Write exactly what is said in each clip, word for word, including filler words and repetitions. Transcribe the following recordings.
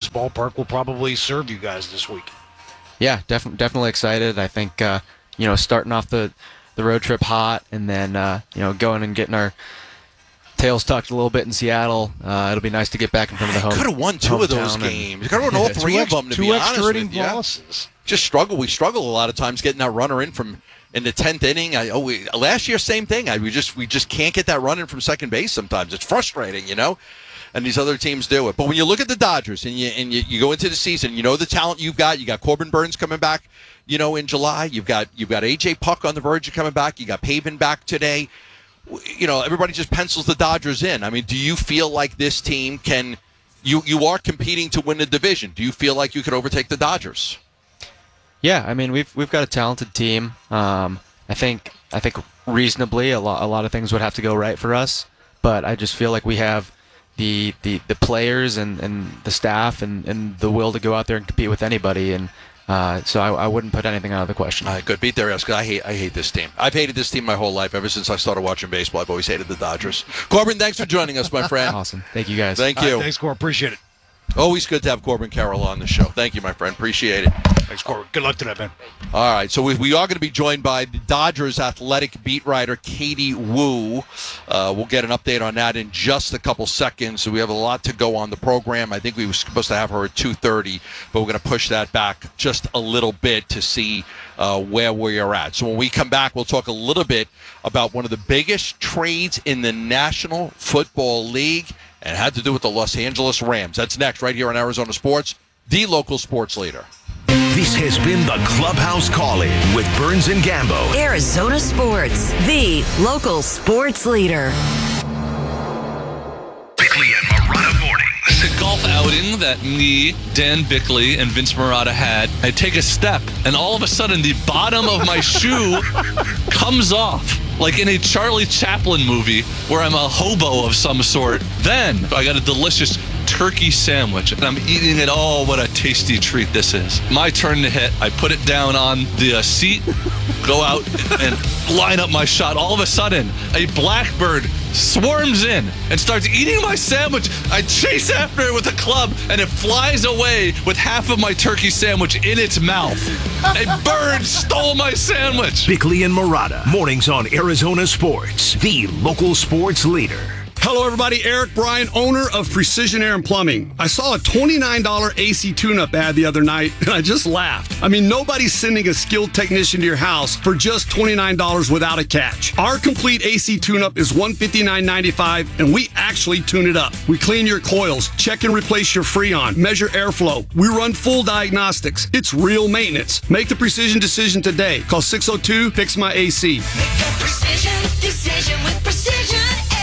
ballpark will probably serve you guys this week. Yeah, def- definitely excited. I think, uh, you know, starting off the, the road trip hot and then, uh, you know, going and getting our tails tucked a little bit in Seattle. Uh, it'll be nice to get back in front of the home. Could have won two of those games. Could have won all three of them, to two be honest extra inning with you. losses. Just struggle. We struggle a lot of times getting that runner in from in the tenth inning. I, oh, we, last year, same thing. I, we just we just can't get that run in from second base sometimes. It's frustrating, you know. And these other teams do it. But when you look at the Dodgers and you and you, you go into the season, you know the talent you've got. You got Corbin Burns coming back, you know, in July. You've got you've got A J Puck on the verge of coming back. You got Pavin back today. You know, everybody just pencils the Dodgers in. I mean, do you feel like this team can? You you are competing to win the division. Do you feel like you could overtake the Dodgers? Yeah, I mean we've we've got a talented team. Um, I think I think reasonably a lot a lot of things would have to go right for us, but I just feel like we have the the, the players and, and the staff and, and the will to go out there and compete with anybody, and uh, so I, I wouldn't put anything out of the question. All right, good. Beat their ass, because I hate I hate this team. I've hated this team my whole life. Ever since I started watching baseball, I've always hated the Dodgers. Corbin, thanks for joining us, my friend. Awesome. Thank you, guys. Thank you. Right, thanks, Corbin. Appreciate it. Always good to have Corbin Carroll on the show. Thank you, my friend. Appreciate it. Thanks, Corbin. Good luck today, man. All right, so we, we are going to be joined by the Dodgers athletic beat writer, Katie Woo. Uh, we'll get an update on that in just a couple seconds. So we have a lot to go on the program. I think we were supposed to have her at two thirty, but we're going to push that back just a little bit to see uh, where we are at. So when we come back, we'll talk a little bit about one of the biggest trades in the National Football League, and it had to do with the Los Angeles Rams. That's next, right here on Arizona Sports, the local sports leader. This has been the Clubhouse Call-In with Burns and Gambo. Arizona Sports, the local sports leader. Bickley and Marotta mornings. The golf outing that me, Dan Bickley, and Vince Marotta had, I take a step, and all of a sudden the bottom of my shoe comes off. Like in a Charlie Chaplin movie where I'm a hobo of some sort. Then I got a delicious turkey sandwich, and I'm eating it. Oh, what a tasty treat this is. My turn to hit. I put it down on the uh, seat, go out and line up my shot. All of a sudden, a blackbird swarms in and starts eating my sandwich. I chase after it with a club, and it flies away with half of my turkey sandwich in its mouth. A bird stole my sandwich. Bickley and Marotta, mornings on Arizona Sports, the local sports leader. Hello, everybody. Eric Bryan, owner of Precision Air and Plumbing. I saw a twenty-nine dollars A C tune-up ad the other night, and I just laughed. I mean, nobody's sending a skilled technician to your house for just twenty-nine dollars without a catch. Our complete A C tune-up is one hundred fifty-nine ninety-five, and we actually tune it up. We clean your coils, check and replace your Freon, measure airflow. We run full diagnostics. It's real maintenance. Make the precision decision today. Call six oh two, fix my A C. Make the precision decision with Precision Air.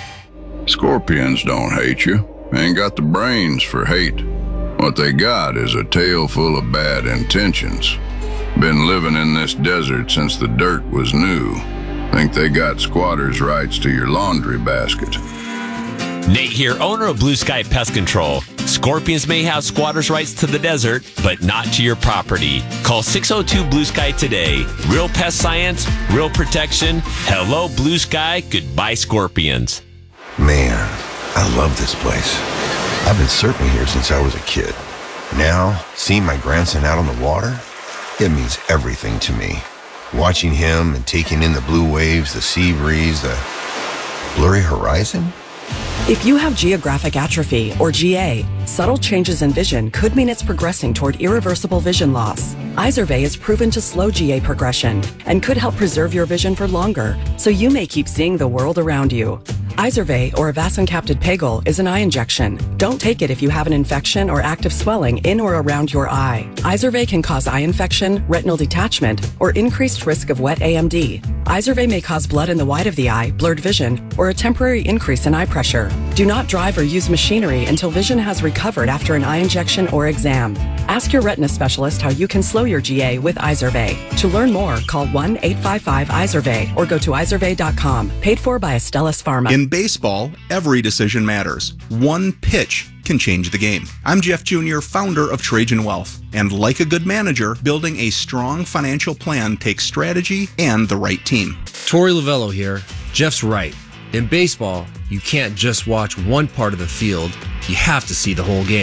Scorpions don't hate you. Ain't got the brains for hate. What they got is a tail full of bad intentions. Been living in this desert since the dirt was new. Think they got squatters' rights to your laundry basket. Nate here, owner of Blue Sky Pest Control. Scorpions may have squatters' rights to the desert, but not to your property. Call six oh two Blue Sky today. Real pest science, real protection. Hello, Blue Sky. Goodbye, Scorpions. Man, I love this place. I've been surfing here since I was a kid. Now, seeing my grandson out on the water, it means everything to me. Watching him and taking in the blue waves, the sea breeze, the blurry horizon. If you have geographic atrophy, or G A, subtle changes in vision could mean it's progressing toward irreversible vision loss. Izervay is proven to slow G A progression and could help preserve your vision for longer, so you may keep seeing the world around you. Izervay, or avacincaptad pegol, is an eye injection. Don't take it if you have an infection or active swelling in or around your eye. Izervay can cause eye infection, retinal detachment, or increased risk of wet A M D. Izervay may cause blood in the white of the eye, blurred vision, or a temporary increase in eye pressure. Do not drive or use machinery until vision has recovered after an eye injection or exam. Ask your retina specialist how you can slow your G A with Izervay. To learn more, call one eight five five Izervay or go to izervay dot com. Paid for by Astellas Pharma. In baseball, every decision matters. One pitch can change the game. I'm Jeff Junior, founder of Trajan Wealth. And like a good manager, building a strong financial plan takes strategy and the right team. Torey Lavello here. Jeff's right. In baseball, you can't just watch one part of the field. You have to see the whole game.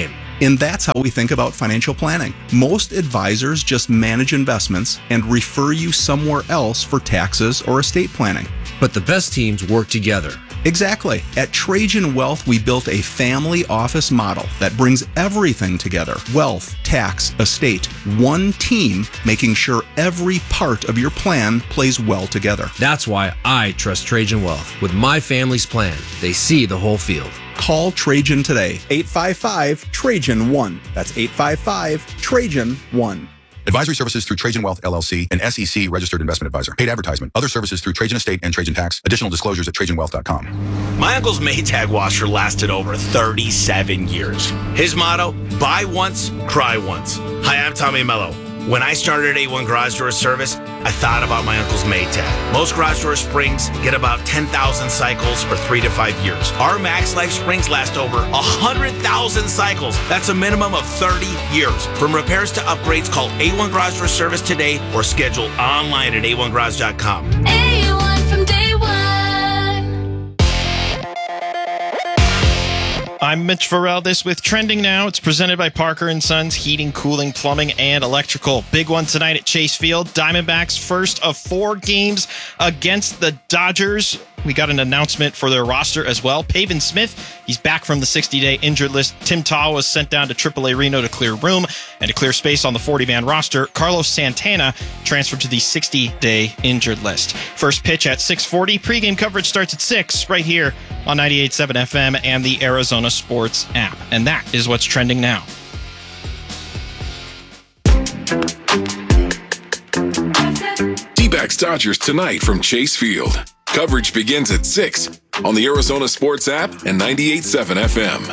And that's how we think about financial planning. Most advisors just manage investments and refer you somewhere else for taxes or estate planning. But the best teams work together. Exactly. At Trajan Wealth, we built a family office model that brings everything together. Wealth, tax, estate. One team making sure every part of your plan plays well together. That's why I trust Trajan Wealth. With my family's plan, they see the whole field. Call Trajan today. eight five five, Trajan one. That's eight five five, Trajan one. Advisory services through Trajan Wealth, L L C, an S E C registered investment advisor. Paid advertisement. Other services through Trajan Estate and Trajan Tax. Additional disclosures at trajan wealth dot com. My uncle's Maytag washer lasted over thirty-seven years. His motto, buy once, cry once. Hi, I'm Tommy Mello. When I started A one Garage Door Service, I thought about my uncle's Maytag. Most garage door springs get about ten thousand cycles or three to five years. Our Max Life springs last over one hundred thousand cycles. That's a minimum of thirty years. From repairs to upgrades, call A one Garage Door Service today or schedule online at a one garage dot com. A one from day one. I'm Mitch Farrell. This with Trending Now. It's presented by Parker and Sons Heating, Cooling, Plumbing, and Electrical. Big one tonight at Chase Field. Diamondbacks first of four games against the Dodgers. We got an announcement for their roster as well. Pavin Smith, he's back from the sixty-day injured list. Tim Taw was sent down to triple A Reno to clear room and to clear space on the forty-man roster. Carlos Santana transferred to the sixty-day injured list. First pitch at six forty. Pre-game coverage starts at six right here on ninety-eight point seven F M and the Arizona Sports app. And that is what's trending now. D-backs Dodgers tonight from Chase Field. Coverage begins at six on the Arizona Sports app and ninety-eight point seven F M.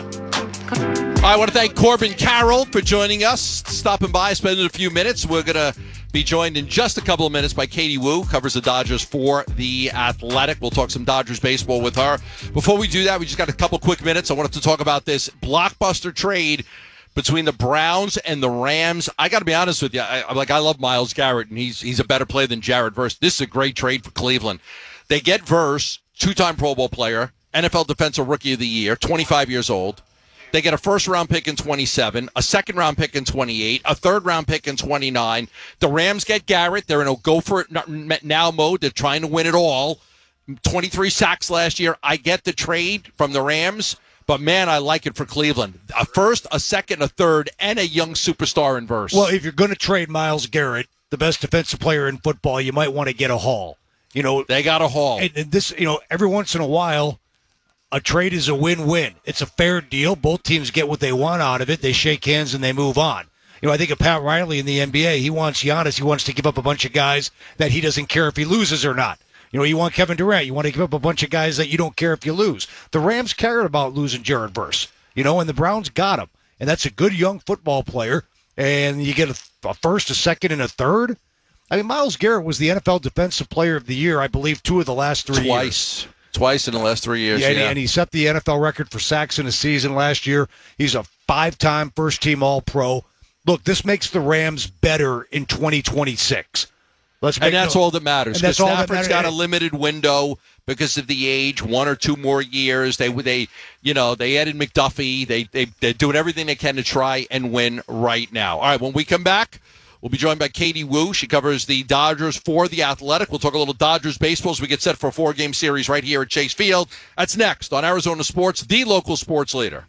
I want to thank Corbin Carroll for joining us, stopping by, spending a few minutes. We're going to be joined in just a couple of minutes by Katie Wu, covers the Dodgers for The Athletic. We'll talk some Dodgers baseball with her. Before we do that, we just got a couple quick minutes. I wanted to talk about this blockbuster trade between the Browns and the Rams. I got to be honest with you. I, I'm like, I love Myles Garrett, and he's he's a better player than Jared Verse. This is a great trade for Cleveland. They get Verse, two-time Pro Bowl player, N F L Defensive Rookie of the Year, twenty-five years old. They get a first-round pick in twenty-seven, a second-round pick in twenty-eight, a third-round pick in twenty-nine. The Rams get Garrett. They're in a go-for-it-now mode. They're trying to win it all. twenty-three sacks last year. I get the trade from the Rams, but, man, I like it for Cleveland. A first, a second, a third, and a young superstar in Verse. Well, if you're going to trade Myles Garrett, the best defensive player in football, you might want to get a haul. You know, they got a haul. And, and this, you know, every once in a while, a trade is a win-win. It's a fair deal. Both teams get what they want out of it. They shake hands and they move on. You know, I think of Pat Riley in the N B A. He wants Giannis. He wants to give up a bunch of guys that he doesn't care if he loses or not. You know, you want Kevin Durant. You want to give up a bunch of guys that you don't care if you lose. The Rams cared about losing Jared Verse, you know, and the Browns got him. And that's a good young football player. And you get a, a first, a second, and a third. I mean, Myles Garrett was the N F L Defensive Player of the Year, I believe, two of the last three Twice. years. Twice in the last three years, yeah. yeah. And, he, and he set the N F L record for sacks in a season last year. He's a five-time first-team All-Pro. Look, this makes the Rams better in twenty twenty-six. Let's make and that's no, all that matters. And that's all all that Stafford's matters. got a limited window because of the age, one or two more years. They they you know they added McDuffie. They they they're doing everything they can to try and win right now. All right, when we come back, we'll be joined by Katie Wu. She covers the Dodgers for The Athletic. We'll talk a little Dodgers baseball as we get set for a four-game series right here at Chase Field. That's next on Arizona Sports, the local sports leader.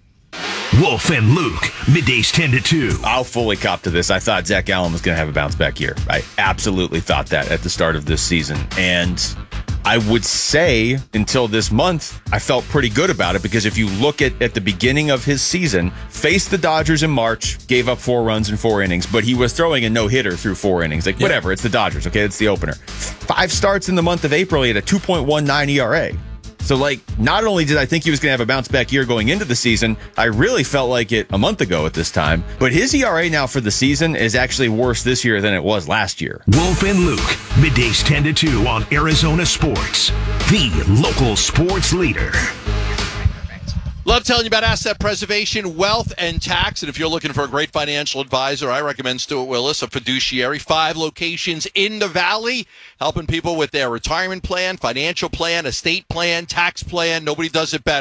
Wolf and Luke, middays ten to two. I'll fully cop to this. I thought Zach Allen was going to have a bounce back year. I absolutely thought that at the start of this season. And I would say until this month, I felt pretty good about it because if you look at, at the beginning of his season, faced the Dodgers in March, gave up four runs in four innings, but he was throwing a no-hitter through four innings. Like, yeah. Whatever, it's the Dodgers, okay? It's the opener. Five starts in the month of April, he had a two point one nine E R A. So, like, not only did I think he was going to have a bounce-back year going into the season, I really felt like it a month ago at this time. But his E R A now for the season is actually worse this year than it was last year. Wolf and Luke, middays ten to two on Arizona Sports, the local sports leader. Love telling you about asset preservation, wealth, and tax. And if you're looking for a great financial advisor, I recommend Stuart Willis, a fiduciary. Five locations in the Valley, helping people with their retirement plan, financial plan, estate plan, tax plan. Nobody does it better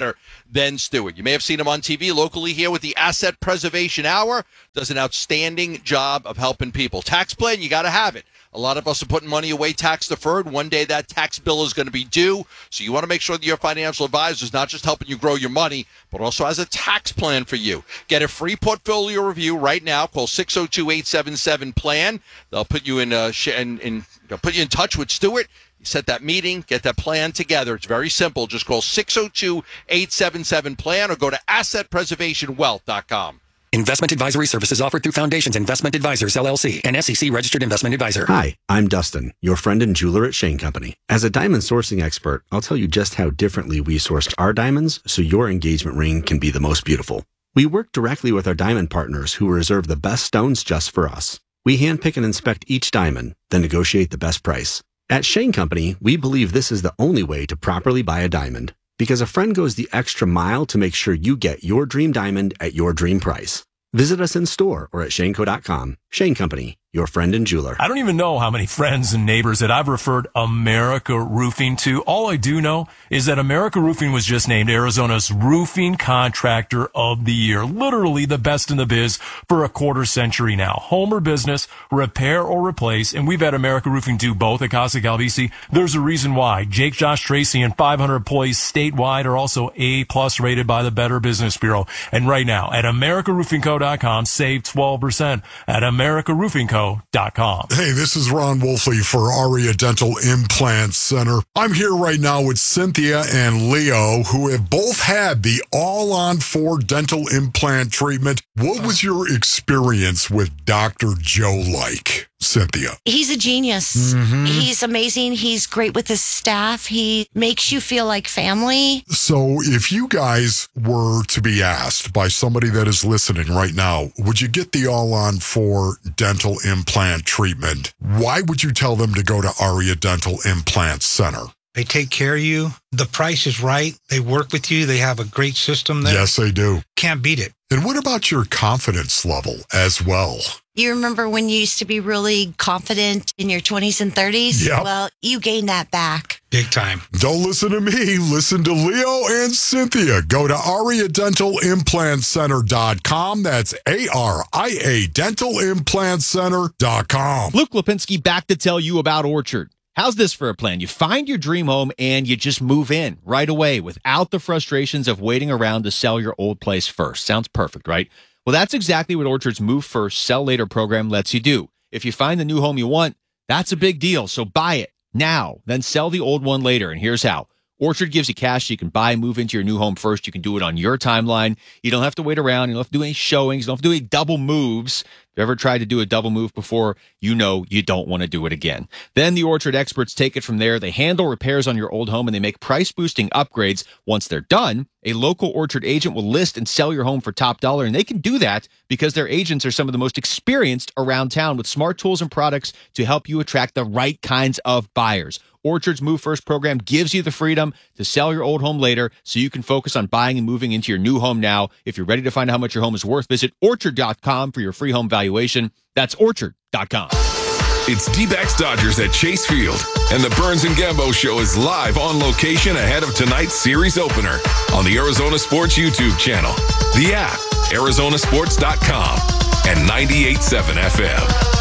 then Stewart. You may have seen him on T V locally here with the Asset Preservation Hour. Does an outstanding job of helping people. Tax plan, you got to have it. A lot of us are putting money away tax deferred. One day that tax bill is going to be due. So you want to make sure that your financial advisor is not just helping you grow your money, but also has a tax plan for you. Get a free portfolio review right now. Call six oh two, eight seven seven, plan. They'll put you in, uh, in, in they'll put you in touch with Stewart. You set that meeting, get that plan together. It's very simple. Just call six oh two, eight seven seven, plan or go to asset preservation wealth dot com. Investment advisory services offered through Foundations Investment Advisors, L L C, an S E C registered investment advisor. Hi, I'm Dustin, your friend and jeweler at Shane Company. As a diamond sourcing expert, I'll tell you just how differently we sourced our diamonds so your engagement ring can be the most beautiful. We work directly with our diamond partners who reserve the best stones just for us. We handpick and inspect each diamond, then negotiate the best price. At Shane Company, we believe this is the only way to properly buy a diamond, because a friend goes the extra mile to make sure you get your dream diamond at your dream price. Visit us in store or at shane co dot com. Shane Company, your friend and jeweler. I don't even know how many friends and neighbors that I've referred America Roofing to. All I do know is that America Roofing was just named Arizona's Roofing Contractor of the Year. Literally the best in the biz for a quarter century now. Home or business, repair or replace, and we've had America Roofing do both at Casa Calvisi. There's a reason why. Jake, Josh, Tracy, and five hundred employees statewide are also A-plus rated by the Better Business Bureau. And right now, at america roofing co dot com, save twelve percent at america roofing co dot com. Hey, this is Ron Wolfley for Aria Dental Implant Center. I'm here right now with Cynthia and Leo, who have both had the all-on-four dental implant treatment. What was your experience with Doctor Joe like, Cynthia? He's a genius. Mm-hmm. He's amazing. He's great with his staff. He makes you feel like family. So if you guys were to be asked by somebody that is listening right now, would you get the all-on-four dental implant treatment? Why would you tell them to go to Aria Dental Implant Center? They take care of you. The price is right. They work with you. They have a great system there. Yes, they do. Can't beat it. And what about your confidence level as well? You remember when you used to be really confident in your twenties and thirties? Yep. Well, you gained that back. Big time. Don't listen to me. Listen to Leo and Cynthia. Go to aria dental implant center dot com. That's A R I A dental implant center dot com. Luke Lipinski back to tell you about Orchard. How's this for a plan? You find your dream home and you just move in right away without the frustrations of waiting around to sell your old place first. Sounds perfect, right? Well, that's exactly what Orchard's Move First, Sell Later program lets you do. If you find the new home you want, that's a big deal. So buy it now, then sell the old one later. And here's how. Orchard gives you cash so you can buy and move into your new home first. You can do it on your timeline. You don't have to wait around. You don't have to do any showings. You don't have to do any double moves. If you've ever tried to do a double move before, you know you don't want to do it again. Then the Orchard experts take it from there. They handle repairs on your old home and they make price-boosting upgrades. Once they're done, a local Orchard agent will list and sell your home for top dollar. And they can do that because their agents are some of the most experienced around town with smart tools and products to help you attract the right kinds of buyers. Orchard's Move First program gives you the freedom to sell your old home later so you can focus on buying and moving into your new home now. If you're ready to find out how much your home is worth, visit orchard dot com for your free home valuation. That's orchard dot com. It's D-backs Dodgers at Chase Field, and the Burns and Gambo Show is live on location ahead of tonight's series opener on the Arizona Sports YouTube channel, the app, arizona sports dot com, and ninety-eight point seven F M.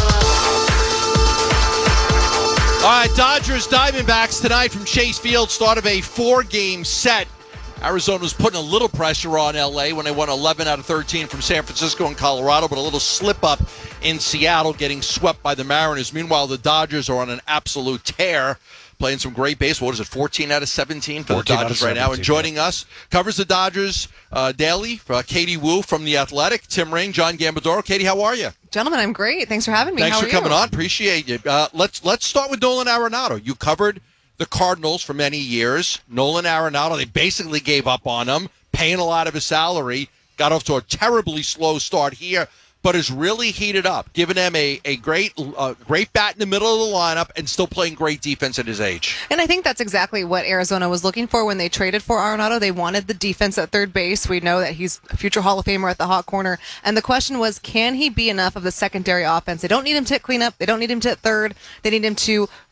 All right, Dodgers Diamondbacks tonight from Chase Field, start of a four-game set. Arizona's putting a little pressure on L A when they won eleven out of thirteen from San Francisco and Colorado, but a little slip-up in Seattle, getting swept by the Mariners. Meanwhile, the Dodgers are on an absolute tear, playing some great baseball. What is it, fourteen out of seventeen for the Dodgers right now? And joining us, covers the Dodgers uh, daily, uh, Katie Wu from The Athletic, Tim Ring, John Gambadoro. Katie, how are you? Gentlemen, I'm great. Thanks for having me. Thanks How for are coming you? on. Appreciate you. Uh, let's let's start with Nolan Arenado. You covered the Cardinals for many years. Nolan Arenado, they basically gave up on him, paying a lot of his salary. Got off to a terribly slow start here, but has really heated up, giving them a, a great uh, great bat in the middle of the lineup and still playing great defense at his age. And I think that's exactly what Arizona was looking for when they traded for Arenado. They wanted the defense at third base. We know that he's a future Hall of Famer at the hot corner. And the question was, can he be enough of the secondary offense? They don't need him to hit cleanup. They don't need him to hit third. They need him to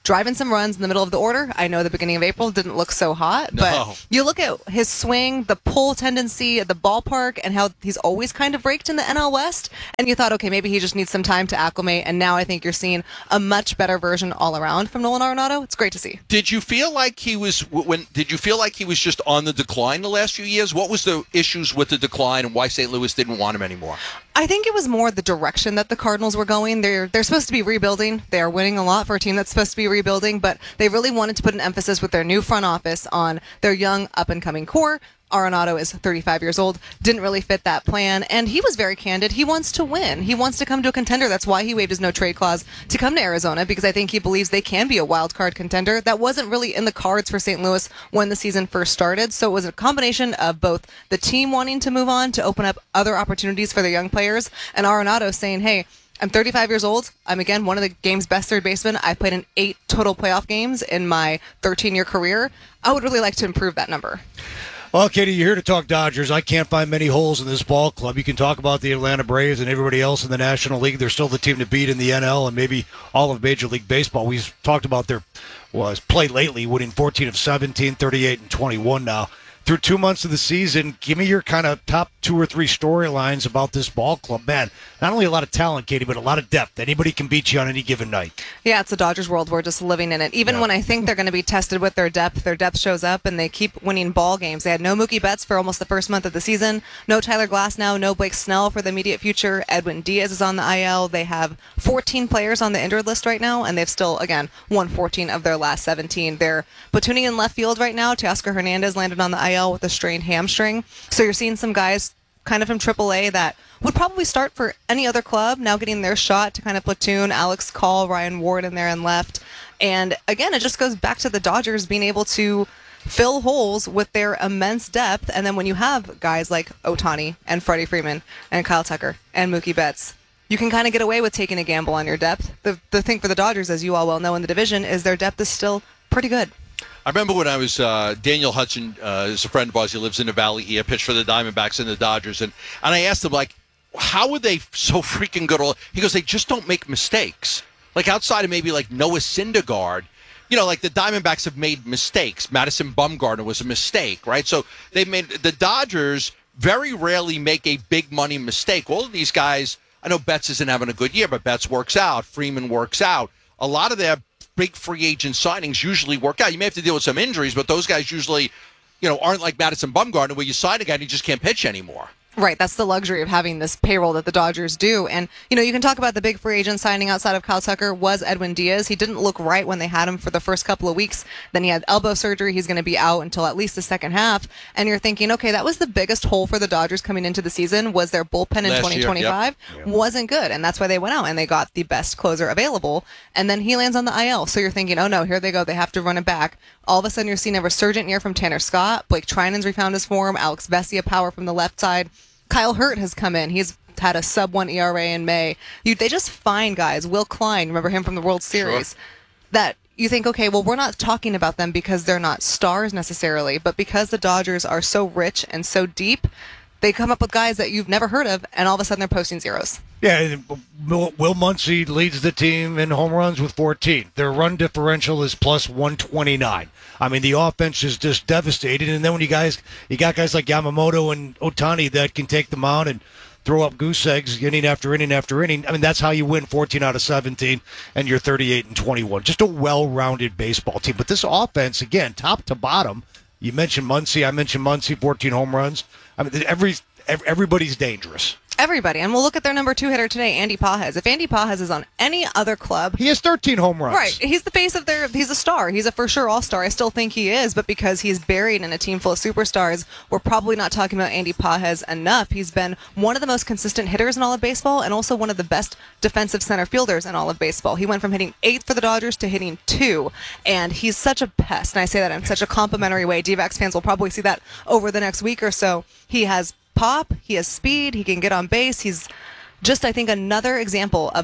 driving some runs in the middle of the order. I know the beginning of April didn't look so hot, No. but you look at his swing, the pull tendency at the ballpark, and how he's always kind of raked in the N L West, and you thought, okay, maybe he just needs some time to acclimate, and now I think you're seeing a much better version all around from Nolan Arenado. It's great to see. Did you feel like he was when? Did you feel like he was just on the decline the last few years? What was the issues with the decline, and why Saint Louis didn't want him anymore? I think it was more the direction that the Cardinals were going. They're they're supposed to be rebuilding. They are winning a lot for a team that's supposed to be rebuilding, but they really wanted to put an emphasis with their new front office on their young up-and-coming core. Arenado is thirty-five years old, didn't really fit that plan, and he was very candid. He wants to win. He wants to come to a contender. That's why he waived his no-trade clause to come to Arizona, because I think he believes they can be a wild card contender. That wasn't really in the cards for Saint Louis when the season first started, so it was a combination of both the team wanting to move on to open up other opportunities for their young players, and Arenado saying, hey, I'm thirty-five years old. I'm, again, one of the game's best third basemen. I've played in eight total playoff games in my thirteen-year career. I would really like to improve that number. Well, Katie, you're here to talk Dodgers. I can't find many holes in this ball club. You can talk about the Atlanta Braves and everybody else in the National League. They're still the team to beat in the N L and maybe all of Major League Baseball. We've talked about their was play lately, winning fourteen of seventeen, thirty-eight and twenty-one now. Through two months of the season, give me your kind of top two or three storylines about this ball club. Man, not only a lot of talent, Katie, but a lot of depth. Anybody can beat you on any given night. Yeah, it's a Dodgers world. We're just living in it. Even Yeah. when I think they're going to be tested with their depth, their depth shows up and they keep winning ball games. They had no Mookie Betts for almost the first month of the season. No Tyler Glasnow, no Blake Snell for the immediate future. Edwin Diaz is on the I L. They have fourteen players on the injured list right now, and they've still, again, won fourteen of their last seventeen. They're platooning in left field right now. Teoscar Hernandez landed on the I L with a strained hamstring. So you're seeing some guys kind of from triple A that would probably start for any other club now getting their shot to kind of platoon. Alex Call, Ryan Ward in there and left. And again, it just goes back to the Dodgers being able to fill holes with their immense depth. And then when you have guys like Ohtani and Freddie Freeman and Kyle Tucker and Mookie Betts, you can kind of get away with taking a gamble on your depth. The, the thing for the Dodgers, as you all well know in the division, is their depth is still pretty good. I remember when I was uh, Daniel Hudson uh, is a friend of ours. He lives in the Valley here, pitched for the Diamondbacks and the Dodgers, and and I asked him, like, how are they so freaking good? He goes, they just don't make mistakes. Like, outside of maybe like Noah Syndergaard, you know, like the Diamondbacks have made mistakes. Madison Bumgarner was a mistake, right? So they made the Dodgers very rarely make a big money mistake. All of these guys, I know Betts isn't having a good year, but Betts works out. Freeman works out. A lot of their big free agent signings usually work out. You may have to deal with some injuries, but those guys usually, you know, aren't like Madison Bumgarner where you sign a guy and he just can't pitch anymore. Right, that's the luxury of having this payroll that the Dodgers do. And, you know, you can talk about the big free agent signing outside of Kyle Tucker was Edwin Diaz. He didn't look right when they had him for the first couple of weeks. Then he had elbow surgery. He's going to be out until at least the second half. And you're thinking, okay, that was the biggest hole for the Dodgers coming into the season was their bullpen in Last twenty twenty-five. Year, yep. Wasn't good. And that's why they went out and they got the best closer available. And then he lands on the I L. So you're thinking, oh no, here they go. They have to run it back. All of a sudden you're seeing a resurgent year from Tanner Scott. Blake Trinan's refound his form. Alex Vesia power from the left side. Kyle Hurt has come in. He's had a sub one E R A in May. You, they just find guys. Will Klein, remember him from the World Series, Sure. that you think, okay, well, we're not talking about them because they're not stars necessarily, but because the Dodgers are so rich and so deep, they come up with guys that you've never heard of, and all of a sudden they're posting zeros. Yeah, and Will Will Muncy leads the team in home runs with fourteen. Their run differential is plus one twenty-nine. I mean, the offense is just devastated. And then when you guys, you got guys like Yamamoto and Ohtani that can take them out and throw up goose eggs inning after inning after inning. I mean, that's how you win fourteen out of seventeen, and you're thirty-eight and twenty-one. Just a well-rounded baseball team. But this offense, again, top to bottom. You mentioned Muncy. I mentioned Muncy, fourteen home runs. I mean, every everybody's dangerous. Everybody. And we'll look at their number two hitter today, Andy Pajes. If Andy Pajes is on any other club... He has thirteen home runs. Right. He's the face of their... He's a star. He's a for sure all-star. I still think he is, but because he's buried in a team full of superstars, we're probably not talking about Andy Pajes enough. He's been one of the most consistent hitters in all of baseball and also one of the best defensive center fielders in all of baseball. He went from hitting eighth for the Dodgers to hitting two, and he's such a pest, and I say that in such a complimentary way. D-backs fans will probably see that over the next week or so. He has pop, he has speed, he can get on base. He's just, I think, another example of the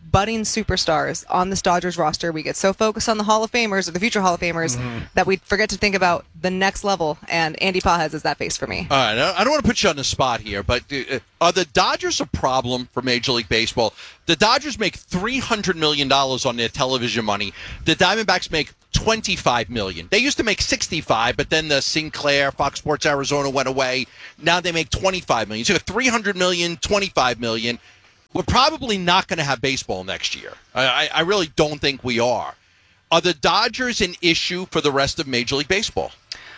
budding superstars on this Dodgers roster. We get so focused on the Hall of Famers or the future Hall of Famers Mm-hmm. that we forget to think about the next level, and Andy Pajes is that face for me. All right, I don't want to put you on the spot here, but uh, are the Dodgers a problem for Major League Baseball? The Dodgers make three hundred million dollars on their television money. The Diamondbacks make twenty-five million dollars. They used to make sixty-five, but then the Sinclair, Fox Sports Arizona went away. Now they make twenty-five million dollars. So three hundred million dollars, twenty-five million dollars. We're probably not going to have baseball next year. I, I really don't think we are. Are the Dodgers an issue for the rest of Major League Baseball?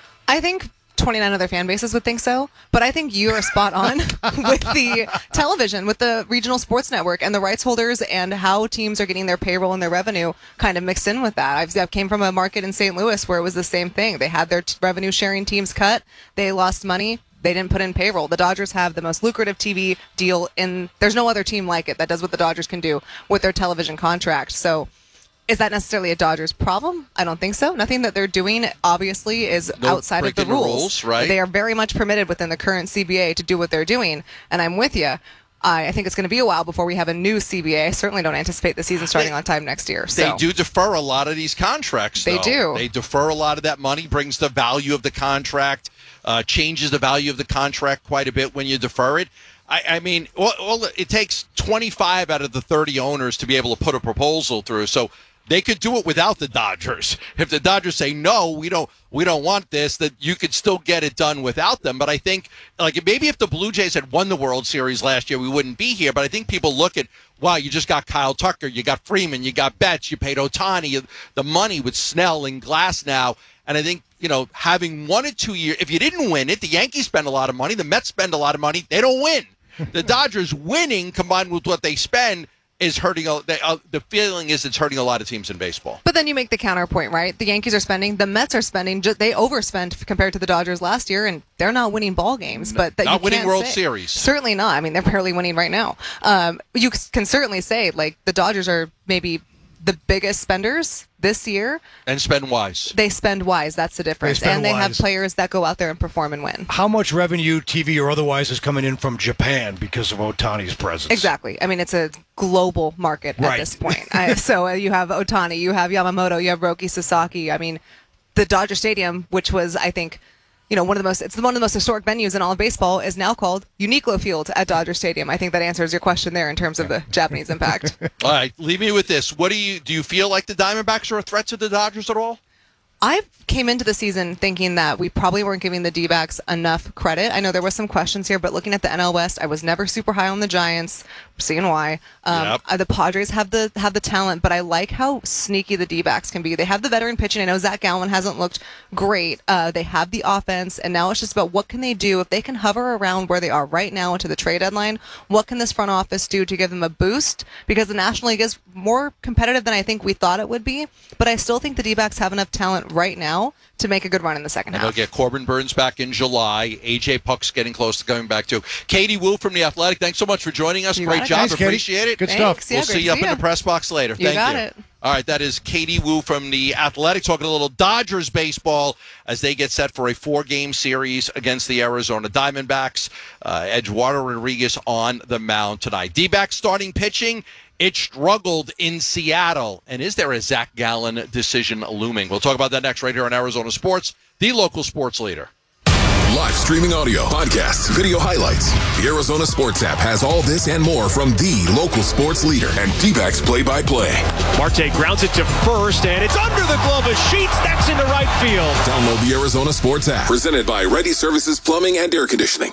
I think twenty-nine other fan bases would think so, but I think you are spot on with the television, with the regional sports network and the rights holders and how teams are getting their payroll and their revenue kind of mixed in with that. I've, I came from a market in Saint Louis where it was the same thing. They had their t- revenue sharing teams cut. They lost money. They didn't put in payroll. The Dodgers have the most lucrative T V deal in, there's no other team like it that does what the Dodgers can do with their television contract. So is that necessarily a Dodgers problem? I don't think so. Nothing that they're doing, obviously, is No outside of the breaking the rules. rules, right? They are very much permitted within the current C B A to do what they're doing, and I'm with you. I, I think it's going to be a while before we have a new C B A. I certainly don't anticipate the season starting on time next year. So. They do defer a lot of these contracts, They though. do. They defer a lot of that money, brings the value of the contract, uh, changes the value of the contract quite a bit when you defer it. I, I mean, well, well, it takes twenty-five out of the thirty owners to be able to put a proposal through. So they could do it without the Dodgers. If the Dodgers say no, we don't, we don't want this, that you could still get it done without them. But I think, like, maybe if the Blue Jays had won the World Series last year, we wouldn't be here. But I think people look at, wow, you just got Kyle Tucker, you got Freeman, you got Betts, you paid Ohtani, the money with Snell and Glass now. And I think, you know, having one or two years, if you didn't win it, the Yankees spend a lot of money, the Mets spend a lot of money, they don't win. The Dodgers winning combined with what they spend is hurting. A, they, uh, the feeling is it's hurting a lot of teams in baseball. But then you make the counterpoint, right? The Yankees are spending, the Mets are spending. Ju- they overspent compared to the Dodgers last year, and they're not winning ball games. But that Not you winning can't World say- Series. Certainly not. I mean, they're barely winning right now. Um, you c- can certainly say like the Dodgers are maybe the biggest spenders this year. And spend wise. They spend wise. That's the difference. spend And they have wise. players that go out there and perform and win. How much revenue, T V or otherwise, is coming in from Japan because of Otani's presence? Exactly. I mean, it's a global market at Right. this point. I, so uh, you have Otani, you have Yamamoto, you have Roki Sasaki. I mean, the Dodger Stadium, which was, I think, you know, one of the most, it's one of the most historic venues in all of baseball, is now called Uniqlo Field at Dodger Stadium. I think that answers your question there in terms of the Japanese impact. All right, leave me with this. What do you do? You feel like the Diamondbacks are a threat to the Dodgers at all? I came into the season thinking that we probably weren't giving the D-backs enough credit. I know there were some questions here, but looking at the N L West, I was never super high on the Giants. Seeing why. Um, Yep. uh, the Padres have the have the talent, but I like how sneaky the D-backs can be. They have the veteran pitching. I know Zach Gallen hasn't looked great. Uh, they have the offense, and now it's just about what can they do if they can hover around where they are right now into the trade deadline. What can this front office do to give them a boost? Because the National League is more competitive than I think we thought it would be, but I still think the D-backs have enough talent right now to make a good run in the second And they'll half. get Corbin Burns back in July. A J Puck's getting close to coming back too. Katie Wu from The Athletic, thanks so much for joining us. You Great got it. job. Thanks, Katie. Appreciate it. Good stuff. Thanks. Yeah, We'll great see to you up see in ya. the press box later. You Thank got you. it. All right, that is Katie Wu from The Athletic talking a little Dodgers baseball as they get set for a four-game series against the Arizona Diamondbacks. Uh, Eduardo Rodriguez on the mound tonight. D-backs starting pitching. It struggled in Seattle. And is there a Zach Gallen decision looming? We'll talk about that next right here on Arizona Sports, the local sports leader. Live streaming audio, podcasts, video highlights. The Arizona Sports app has all this and more from the local sports leader and D-backs play-by-play. Marte grounds it to first, and it's under the glove of Sheets. That's into right field. Download the Arizona Sports app. Presented by Ready Services Plumbing and Air Conditioning.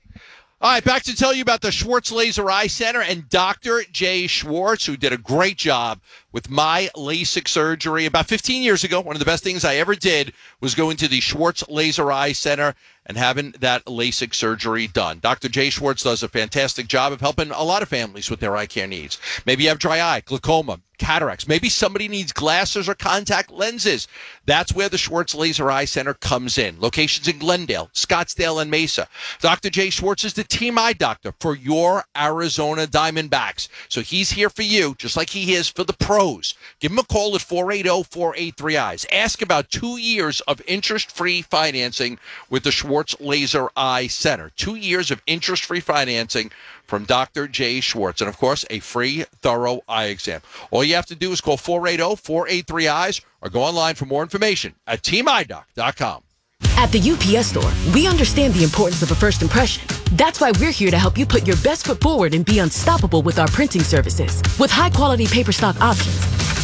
All right, back to tell you about the Schwartz Laser Eye Center and Doctor Jay Schwartz, who did a great job with my LASIK surgery about fifteen years ago. One of the best things I ever did was going to the Schwartz Laser Eye Center and having that LASIK surgery done. Doctor Jay Schwartz does a fantastic job of helping a lot of families with their eye care needs. Maybe you have dry eye, glaucoma, cataracts. Maybe somebody needs glasses or contact lenses. That's where the Schwartz Laser Eye Center comes in. Locations in Glendale, Scottsdale, and Mesa. Doctor Jay Schwartz is the team eye doctor for your Arizona Diamondbacks. So he's here for you, just like he is for the pros. Give him a call at four eight zero, four eight three, eyes. Ask about two years of interest-free financing with the Schwartz Laser Eye Center. Two years of interest-free financing for from Doctor Jay Schwartz. And, of course, a free, thorough eye exam. All you have to do is call four eight zero, four eight three, eyes or go online for more information at team eye doc dot com. At the U P S Store, we understand the importance of a first impression. That's why we're here to help you put your best foot forward and be unstoppable with our printing services. With high-quality paper stock options,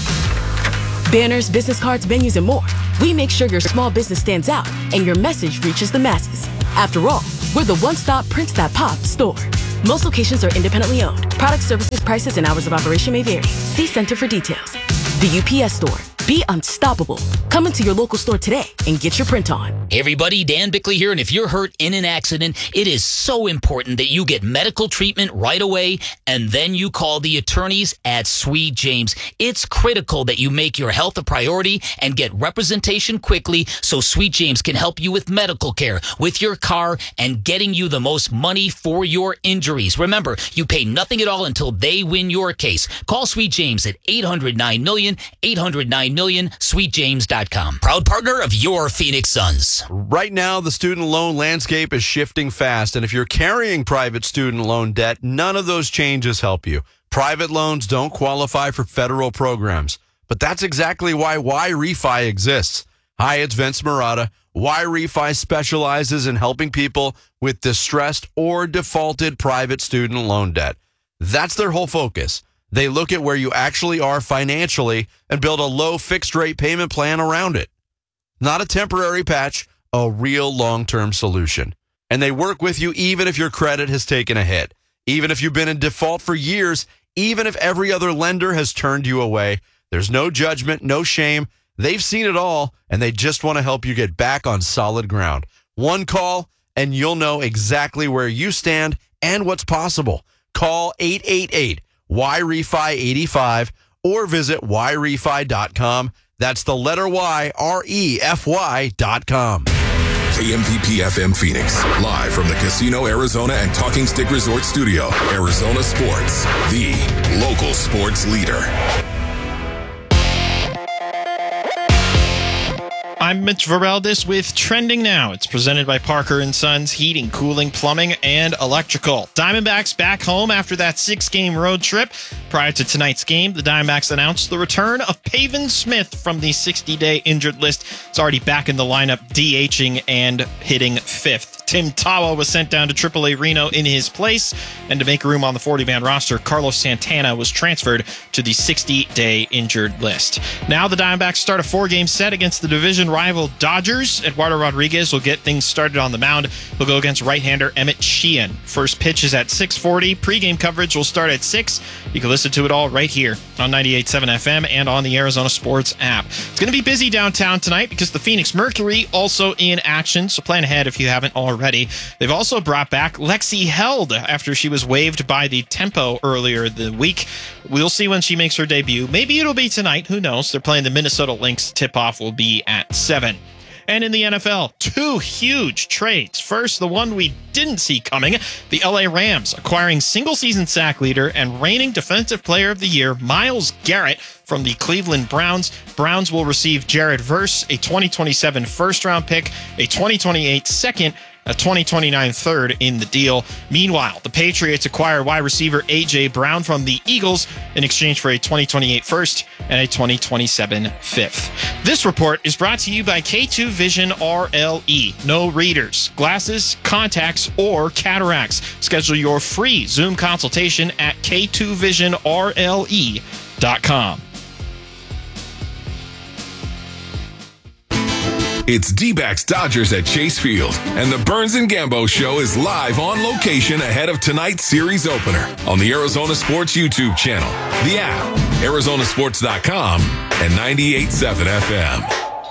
banners, business cards, menus, and more, we make sure your small business stands out and your message reaches the masses. After all, we're the one-stop Prints That Pop store. Most locations are independently owned. Product, services, prices, and hours of operation may vary. See Center for details. The U P S Store. Be unstoppable. Come into your local store today and get your print on. Hey everybody, Dan Bickley here, and if you're hurt in an accident, it is so important that you get medical treatment right away, and then you call the attorneys at Sweet James. It's critical that you make your health a priority and get representation quickly so Sweet James can help you with medical care, with your car, and getting you the most money for your injuries. Remember, you pay nothing at all until they win your case. Call Sweet James at eight hundred nine million, eight hundred nine million, sweet james dot com. Proud partner of your Phoenix Suns. Right now, the student loan landscape is shifting fast, and if you're carrying private student loan debt, none of those changes help you. Private loans don't qualify for federal programs, but that's exactly why Y-Refi exists. Hi, it's Vince Marotta. Y-Refi specializes in helping people with distressed or defaulted private student loan debt. That's their whole focus. They look at where you actually are financially and build a low fixed rate payment plan around it. Not a temporary patch, a real long-term solution. And they work with you even if your credit has taken a hit, even if you've been in default for years, even if every other lender has turned you away. There's no judgment, no shame. They've seen it all, and they just want to help you get back on solid ground. One call, and you'll know exactly where you stand and what's possible. Call eight eight eight, Y refi eighty-five or visit y refi dot com. That's the letter Y, R E F Y dot com. K M V P F M Phoenix, live from the Casino Arizona and Talking Stick Resort Studio. Arizona Sports, the local sports leader. I'm Mitch Vareldis with Trending Now. It's presented by Parker and Sons Heating, Cooling, Plumbing, and Electrical. Diamondbacks back home after that six-game road trip. Prior to tonight's game, the Diamondbacks announced the return of Pavin Smith from the sixty-day injured list. It's already back in the lineup, DHing and hitting fifth. Tim Tawa was sent down to triple A Reno in his place, and to make room on the forty-man roster, Carlos Santana was transferred to the sixty-day injured list. Now the Diamondbacks start a four-game set against the division rival Dodgers. Eduardo Rodriguez will get things started on the mound. He'll go against right-hander Emmett Sheehan. First pitch is at six forty. Pre-game coverage will start at six. You can listen to it all right here on ninety-eight point seven F M and on the Arizona Sports app. It's going to be busy downtown tonight because the Phoenix Mercury also in action, so plan ahead if you haven't already. They've also brought back Lexi Held after she was waived by the Tempo earlier the week. We'll see when she makes her debut. Maybe it'll be tonight. Who knows? They're playing the Minnesota Lynx. Tip-off will be at seven. And in the N F L, two huge trades. First, the one we didn't see coming, the L A Rams acquiring single-season sack leader and reigning Defensive Player of the Year, Myles Garrett, from the Cleveland Browns. Browns will receive Jared Verse, a twenty twenty-seven first-round pick, a twenty twenty-eight second, a twenty twenty-nine third in the deal. Meanwhile, the Patriots acquire wide receiver A J. Brown from the Eagles in exchange for a twenty twenty-eight first and a twenty twenty-seven fifth. This report is brought to you by K two Vision R L E. No readers, glasses, contacts, or cataracts. Schedule your free Zoom consultation at K two vision R L E dot com. It's D-backs Dodgers at Chase Field, and the Burns and Gambo Show is live on location ahead of tonight's series opener on the Arizona Sports YouTube channel, the app, arizona sports dot com, and ninety-eight point seven F M.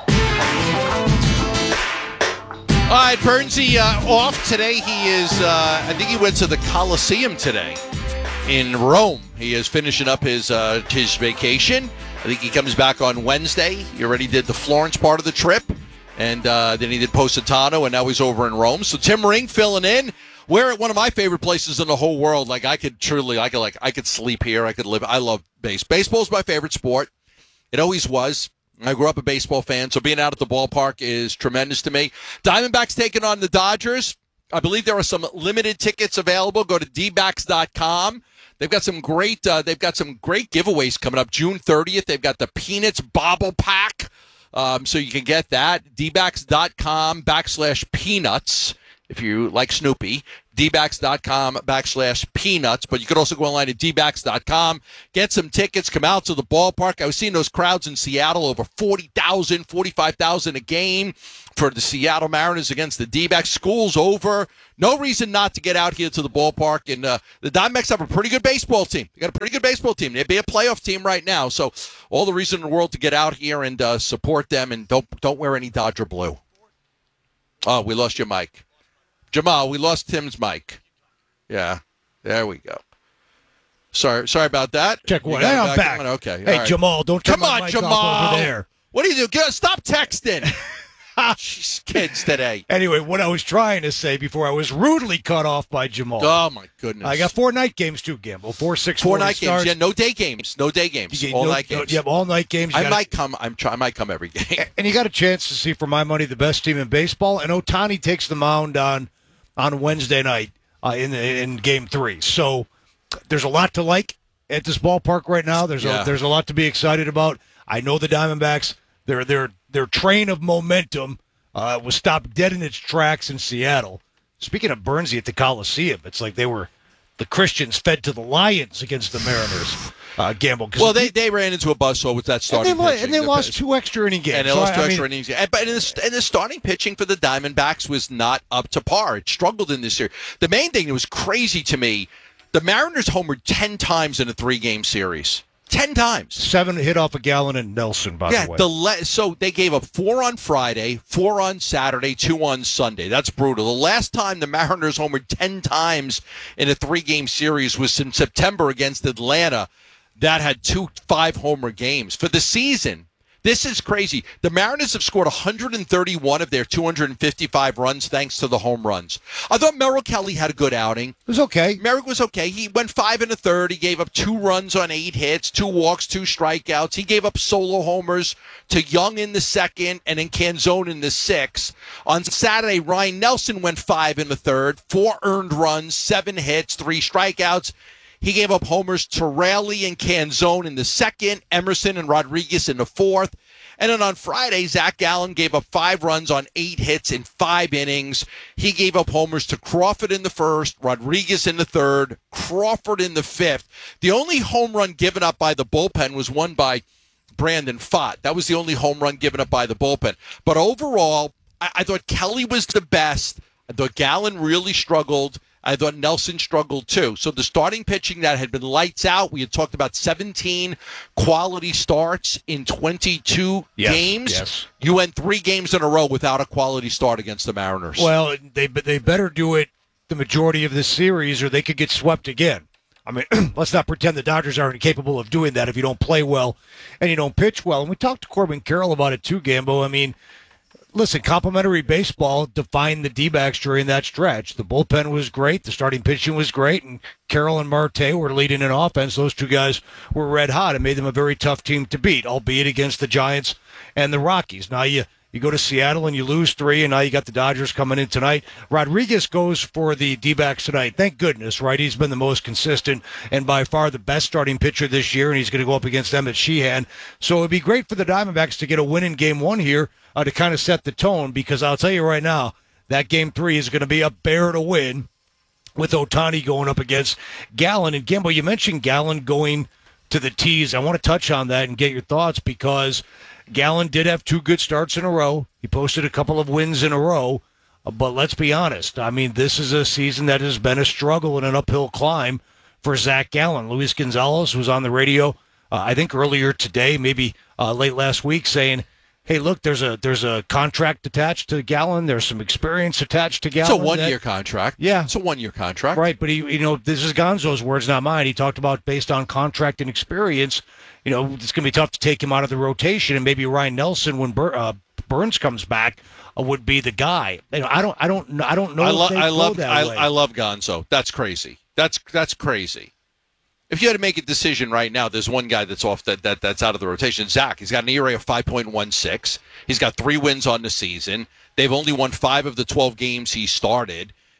All right, Burnsy uh, off today. He is, uh, I think he went to the Coliseum today in Rome. He is finishing up his uh, his vacation. I think he comes back on Wednesday. He already did the Florence part of the trip. And uh, then he did Positano, and now he's over in Rome. So Tim Ring filling in. We're at one of my favorite places in the whole world. Like I could truly, I could like, I could sleep here. I could live. I love base. Baseball's my favorite sport. It always was. I grew up a baseball fan, so being out at the ballpark is tremendous to me. Diamondbacks taking on the Dodgers. I believe there are some limited tickets available. Go to d backs dot com. They've got some great. Uh, they've got some great giveaways coming up. June thirtieth. They've got the Peanuts Bobble Pack, um, so you can get that. d backs dot com backslash Peanuts if you like Snoopy. d backs dot com backslash Peanuts. But you could also go online at d backs dot com. Get some tickets. Come out to the ballpark. I was seeing those crowds in Seattle, over forty thousand, forty-five thousand a game for the Seattle Mariners against the D-backs. School's over. No reason not to get out here to the ballpark. And uh, the Diamondbacks have a pretty good baseball team. They got a pretty good baseball team. They'd be a playoff team right now. So all the reason in the world to get out here and uh, support them. And don't don't wear any Dodger blue. Oh, we lost your mic. Jamal, we lost Tim's mic. Yeah, there we go. Sorry sorry about that. Check one. You got Hey, it I'm back. on? Okay. Hey, all right. Jamal, don't turn Come my on, mic Jamal. off over there. What do you do? Get- Stop texting. Jeez, kids today. Anyway, what I was trying to say before I was rudely cut off by Jamal. Oh, my goodness. I got four night games too, Gamble. Four, six, Four forty night starts. games. Yeah, no day games. No day games. You get all no- night no- games. Yep, all night games. You I gotta- might come. I'm try, I might come every game. And you got a chance to see, for my money, the best team in baseball. And Ohtani takes the mound on on Wednesday night uh, in the, in Game Three. So there's a lot to like at this ballpark right now. There's Yeah. a, there's a lot to be excited about. I know the Diamondbacks. Their their their train of momentum uh, was stopped dead in its tracks in Seattle. Speaking of Burnsy at the Coliseum, it's like they were the Christians fed to the Lions against the Mariners. Uh, Gamble. 'Cause Well, they, they ran into a buzzsaw with that and starting they, lo- pitching. and they The- lost two extra inning games. And they So, lost I- two I extra mean, innings. And, but in the, and the starting pitching for the Diamondbacks was not up to par. It struggled in this year. The main thing that was crazy to me, the Mariners homered ten times in a three-game series. Ten times. Seven hit off a Gallon and Nelson, by yeah, the way. the le- so they gave up four on Friday, four on Saturday, two on Sunday. That's brutal. The last time the Mariners homered ten times in a three-game series was in September against Atlanta. That had two five-homer games. For the season, this is crazy. The Mariners have scored one hundred thirty-one of their two hundred fifty-five runs thanks to the home runs. I thought Merrill Kelly had a good outing. It was okay. Merrick was okay. He went five and a third. He gave up two runs on eight hits, two walks, two strikeouts. He gave up solo homers to Young in the second and then Canzone in the sixth. On Saturday, Ryan Nelson went five in the third, four earned runs, seven hits, three strikeouts. He gave up homers to Raleigh and Canzone in the second, Emerson and Rodriguez in the fourth. And then on Friday, Zach Gallen gave up five runs on eight hits in five innings. He gave up homers to Crawford in the first, Rodriguez in the third, Crawford in the fifth. The only home run given up by the bullpen was one by Brandon Pfaadt. That was the only home run given up by the bullpen. But overall, I, I thought Kelly was the best. I thought Gallen really struggled. I thought Nelson struggled too. So the starting pitching that had been lights out, we had talked about seventeen quality starts in twenty-two Yes, games. yes. You went three games in a row without a quality start against the Mariners. Well, they they better do it the majority of this series, or they could get swept again. I mean, let's not pretend the Dodgers aren't capable of doing that if you don't play well and you don't pitch well. And we talked to Corbin Carroll about it too, Gambo. I mean, listen, complimentary baseball defined the D-backs during that stretch. The bullpen was great. The starting pitching was great. And Carroll and Marte were leading in offense. Those two guys were red hot and made them a very tough team to beat, albeit against the Giants and the Rockies. Now you, you go to Seattle and you lose three, and now you got the Dodgers coming in tonight. Rodriguez goes for the D-backs tonight. Thank goodness, right? He's been the most consistent and by far the best starting pitcher this year, and he's going to go up against Emmett Sheehan. So it would be great for the Diamondbacks to get a win in game one here uh, to kind of set the tone, because I'll tell you right now, that game three is going to be a bear to win with Ohtani going up against Gallen. And Gimbo, you mentioned Gallen going to the tees. I want to touch on that and get your thoughts, because Gallen did have two good starts in a row. He posted a couple of wins in a row. Uh, but let's be honest. I mean, this is a season that has been a struggle and an uphill climb for Zach Gallen. Luis Gonzalez was on the radio, uh, I think earlier today, maybe uh, late last week, saying, hey, look, there's a there's a contract attached to Gallen. There's some experience attached to Gallen. It's a one-year that- contract. Yeah. It's a one-year contract. Right, but he, you know, this is Gonzo's words, not mine. He talked about based on contract and experience, you know, it's going to be tough to take him out of the rotation, and maybe Ryan Nelson, when Bur- uh, Burns comes back, uh, would be the guy. You know, I don't, I don't, I don't know. I, if lo- they I go love that I, way. I love Gonzo. That's crazy. That's that's crazy. If you had to make a decision right now, there's one guy that's off that, that that's out of the rotation. Zach. He's got an E R A of five point one six. He's got three wins on the season. They've only won five of the twelve games he started.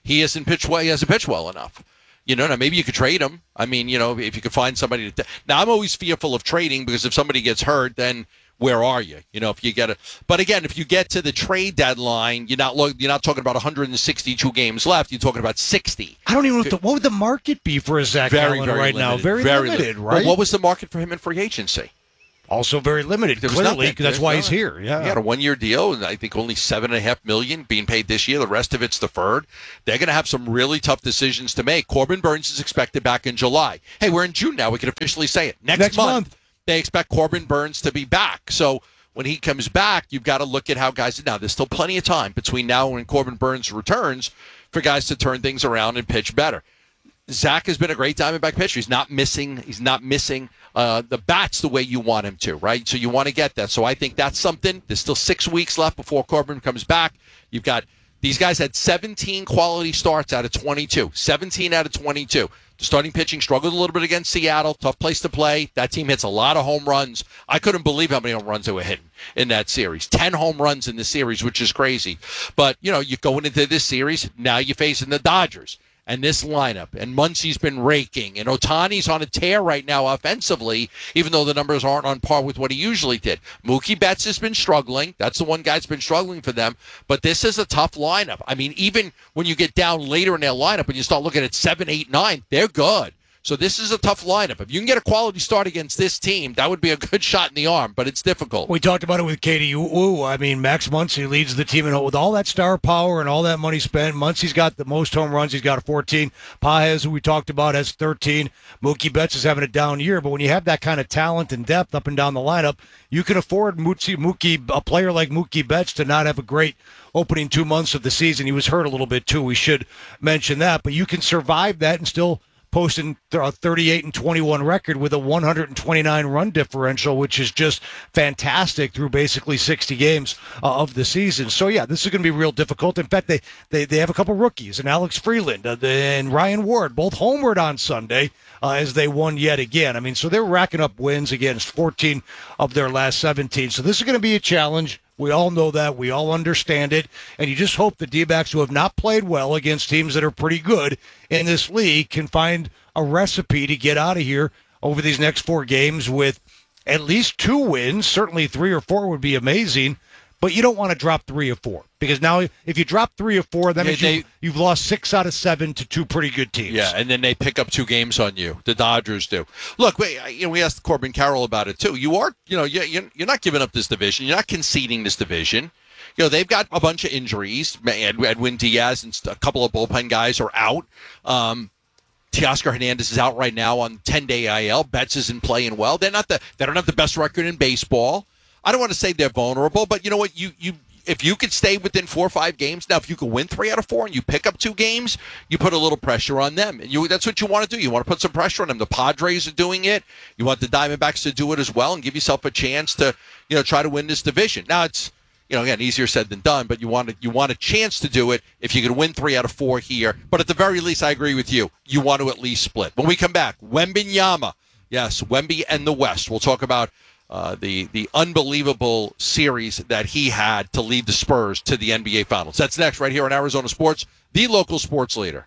he hasn't pitched well. He hasn't pitched well enough. You know, now maybe you could trade him. I mean, you know, if you could find somebody to. Now, I'm always fearful of trading because if somebody gets hurt, then where are you? You know, if you get a. But again, if you get to the trade deadline, you're not look. You're not talking about one hundred sixty-two games left. You're talking about sixty. I don't even know what, the, what would the market be for a Zach very, Gallen very right limited. now. Very, very limited, limited, right? Well, what was the market for him in free agency? Also very limited, There was clearly, nothing. because that's There's why he's none. here. Yeah, He had a one-year deal, and I think only seven and a half million being paid this year. The rest of it's deferred. They're going to have some really tough decisions to make. Corbin Burns is expected back in July. Hey, we're in June now. We can officially say it. Next, Next month, month. they expect Corbin Burns to be back. So when he comes back, you've got to look at how guys. Now, there's still plenty of time between now and when Corbin Burns returns for guys to turn things around and pitch better. Zach has been a great Diamondback pitcher. He's not missing. He's not missing uh, the bats the way you want him to, right? So you want to get that. So I think that's something. There's still six weeks left before Corbin comes back. You've got these guys had seventeen quality starts out of twenty-two. seventeen out of twenty-two. The starting pitching struggled a little bit against Seattle. Tough place to play. That team hits a lot of home runs. I couldn't believe how many home runs they were hitting in that series. Ten home runs in the series, which is crazy. But, you know, you're going into this series, now you're facing the Dodgers. And this lineup, and Muncy's been raking, and Ohtani's on a tear right now offensively, even though the numbers aren't on par with what he usually did. Mookie Betts has been struggling. That's the one guy that's been struggling for them. But this is a tough lineup. I mean, even when you get down later in their lineup and you start looking at seven, eight, nine, they're good. So this is a tough lineup. If you can get a quality start against this team, that would be a good shot in the arm, but it's difficult. We talked about it with Katie Wu. I mean, Max Muncy leads the team, and with all that star power and all that money spent, Muncy's got the most home runs. He's got a fourteen. Pages, who we talked about, has thirteen. Mookie Betts is having a down year, but when you have that kind of talent and depth up and down the lineup, you can afford Mookie, Mookie, a player like Mookie Betts to not have a great opening two months of the season. He was hurt a little bit, too. We should mention that, but you can survive that and still posting a thirty-eight and twenty-one record with a one hundred twenty-nine run differential, which is just fantastic through basically sixty games uh, of the season. So, yeah, this is going to be real difficult. In fact, they, they, they have a couple rookies, and Alex Freeland uh, and Ryan Ward, both homered on Sunday uh, as they won yet again. I mean, so they're racking up wins against fourteen of their last seventeen. So this is going to be a challenge. We all know that. We all understand it. And you just hope the D-backs, who have not played well against teams that are pretty good in this league, can find a recipe to get out of here over these next four games with at least two wins. Certainly three or four would be amazing. But you don't want to drop three or four, because now if you drop three or four, that Yeah, means they- you, you've lost six out of seven to two pretty good teams. Yeah, and then they pick up two games on you. The Dodgers do. Look, wait, you know, we asked Corbin Carroll about it too. You are, you know, you- you- you're not giving up this division. You're not conceding this division. You know, they've got a bunch of injuries. Ed- Edwin Diaz and a couple of bullpen guys are out. Um, Teoscar Hernandez is out right now on ten-day I L. Betts isn't playing well. They're not the. They don't have the best record in baseball. I don't want to say they're vulnerable, but you know what? You you if you could stay within four or five games, now if you could win three out of four and you pick up two games, you put a little pressure on them. And you that's what you want to do. You want to put some pressure on them. The Padres are doing it. You want the Diamondbacks to do it as well and give yourself a chance to, you know, try to win this division. Now it's, you know, again, easier said than done, but you want to, you want a chance to do it if you could win three out of four here. But at the very least, I agree with you. You want to at least split. When we come back, Wembenyama. Yes, Wemby and the West. We'll talk about Uh, the the unbelievable series that he had to lead the Spurs to the N B A Finals. That's next right here on Arizona Sports, the local sports leader.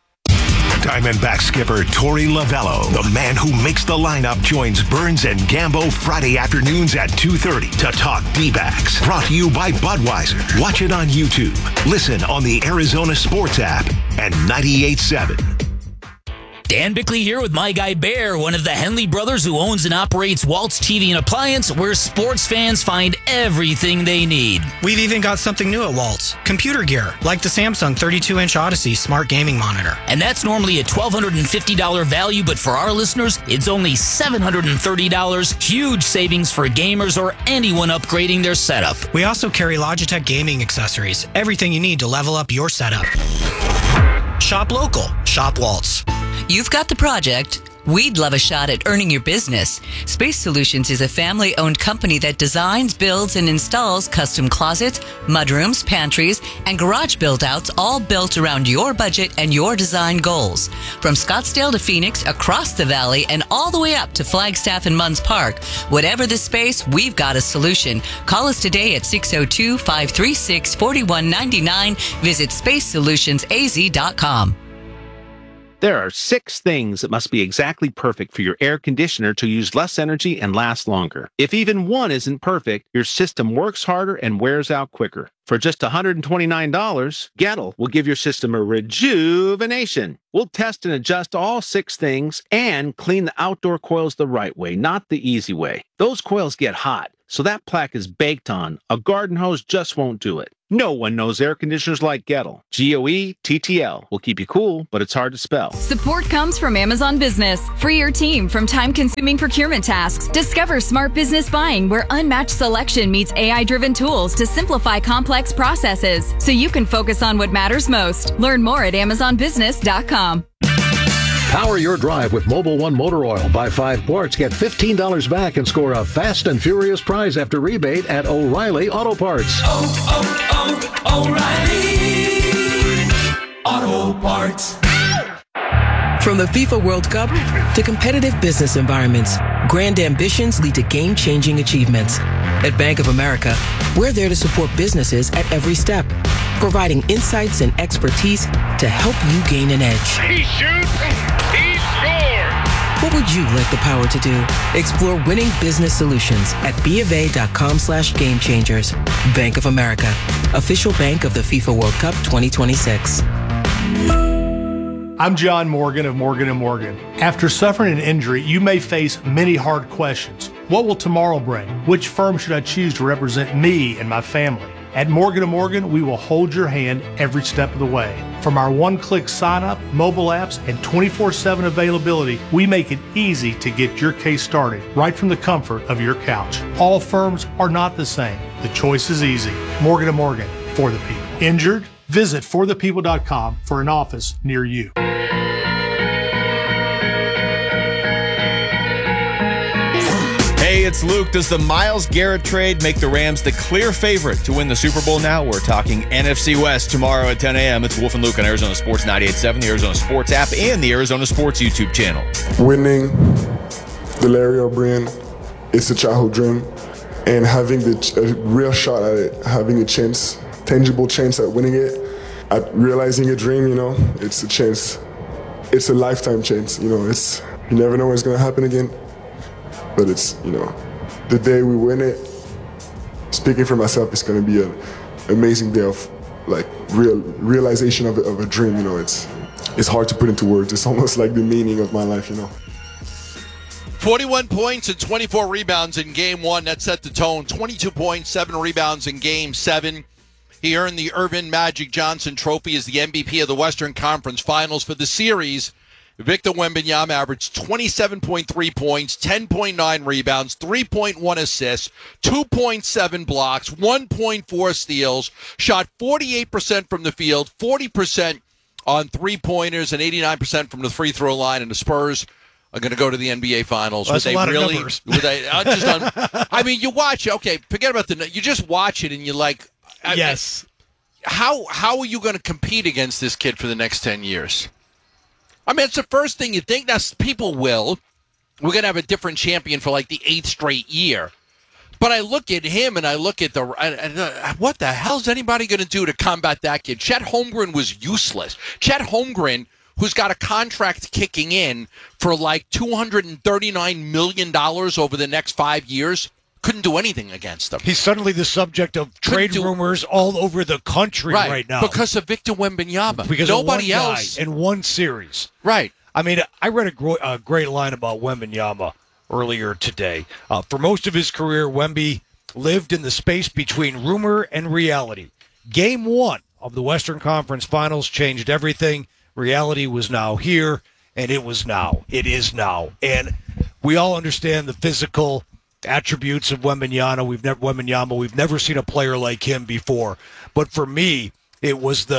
Diamondback skipper Torey Lovello, the man who makes the lineup, joins Burns and Gambo Friday afternoons at two thirty to talk D-backs. Brought to you by Budweiser. Watch it on YouTube. Listen on the Arizona Sports app and ninety-eight point seven. Dan Bickley here with my guy Bear, one of the Henley brothers who owns and operates Waltz T V and Appliance, where sports fans find everything they need. We've even got something new at Waltz. Computer gear, like the Samsung thirty-two inch Odyssey smart gaming monitor. And that's normally a twelve fifty dollars value, but for our listeners, it's only seven hundred thirty dollars. Huge savings for gamers or anyone upgrading their setup. We also carry Logitech gaming accessories, everything you need to level up your setup. Shop local. Shop Waltz. You've got the project. We'd love a shot at earning your business. Space Solutions is a family-owned company that designs, builds, and installs custom closets, mudrooms, pantries, and garage build-outs, all built around your budget and your design goals. From Scottsdale to Phoenix, across the valley, and all the way up to Flagstaff and Munns Park. Whatever the space, we've got a solution. Call us today at six oh two, five three six, four one nine nine. Visit space solutions a z dot com. There are six things that must be exactly perfect for your air conditioner to use less energy and last longer. If even one isn't perfect, your system works harder and wears out quicker. For just one hundred twenty-nine dollars, Gettle will give your system a rejuvenation. We'll test and adjust all six things and clean the outdoor coils the right way, not the easy way. Those coils get hot, so that plaque is baked on. A garden hose just won't do it. No one knows air conditioners like Gettle. G O E T T L will keep you cool, but it's hard to spell. Support comes from Amazon Business. Free your team from time-consuming procurement tasks. Discover smart business buying where unmatched selection meets A I-driven tools to simplify complex processes so you can focus on what matters most. Learn more at amazon business dot com. Power your drive with Mobil One Motor Oil. Buy five quarts, get fifteen dollars back, and score a fast and furious prize after rebate at O'Reilly Auto Parts. Oh, oh, oh, O'Reilly Auto Parts. From the FIFA World Cup to competitive business environments, grand ambitions lead to game-changing achievements. At Bank of America, we're there to support businesses at every step, providing insights and expertise to help you gain an edge. He shoots, he scores. What would you like the power to do? Explore winning business solutions at BofA.com slash game changers. Bank of America, official bank of the FIFA World Cup twenty twenty-six. I'm John Morgan of Morgan and Morgan. After suffering an injury, you may face many hard questions. What will tomorrow bring? Which firm should I choose to represent me and my family? At Morgan and Morgan, we will hold your hand every step of the way. From our one-click sign-up, mobile apps, and twenty-four seven availability, we make it easy to get your case started right from the comfort of your couch. All firms are not the same. The choice is easy. Morgan and Morgan, for the people. Injured? Visit for the people dot com for an office near you. Hey, it's Luke. Does the Myles Garrett trade make the Rams the clear favorite to win the Super Bowl now? We're talking N F C West tomorrow at ten a.m. It's Wolf and Luke on Arizona Sports ninety-eight point seven, the Arizona Sports app, and the Arizona Sports YouTube channel. Winning the Larry O'Brien is a childhood dream, and having the, a real shot at it, having a chance, tangible chance at winning it, at realizing a dream, you know, it's a chance. It's a lifetime chance, you know. It's you never know when it's going to happen again. But it's, you know, the day we win it, speaking for myself, it's going to be an amazing day of, like, real realization of a, of a dream, you know. It's it's hard to put into words. It's almost like the meaning of my life, you know. forty-one points and twenty-four rebounds in game one. That set the tone. twenty-two points, seven rebounds in game seven. He earned the Irvin Magic Johnson Trophy as the M V P of the Western Conference Finals for the series. Victor Wembanyama averaged twenty-seven point three points, ten point nine rebounds, three point one assists, two point seven blocks, one point four steals, shot forty-eight percent from the field, forty percent on three-pointers, and eighty-nine percent from the free throw line. And the Spurs are going to go to the N B A Finals. Well, that's they a lot really, of numbers. Would they, uh, just on, I mean, you watch it. Okay, forget about the. You just watch it, and you're like, I, yes. How how are you going to compete against this kid for the next ten years? I mean, it's the first thing you think. Now, people will. We're going to have a different champion for like the eighth straight year. But I look at him and I look at the and, uh, what the hell is anybody going to do to combat that kid? Chet Holmgren was useless. Chet Holmgren, who's got a contract kicking in for like two hundred thirty-nine million dollars over the next five years, couldn't do anything against them. He's suddenly the subject of trade do, rumors all over the country right, right now. Because of Victor Wembanyama. Because nobody of one else guy in one series. Right. I mean, I read a, gro- a great line about Wembanyama earlier today. Uh, for most of his career, Wemby lived in the space between rumor and reality. Game one of the Western Conference Finals changed everything. Reality was now here, and it was now. It is now. And we all understand the physical attributes of Wembanyama. We've never Wembanyama. We've never seen a player like him before. But for me, it was the